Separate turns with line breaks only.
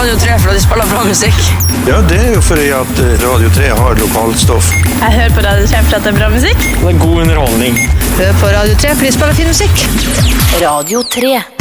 Radio 3 for at de spiller bra musikk.
Ja, det jo fordi at Radio 3 har lokalstoff.
Jeg hører på Radio 3 for at det bra musikk.
Det god underholdning.
Hør på Radio 3 for de spiller fin musikk.
Radio 3.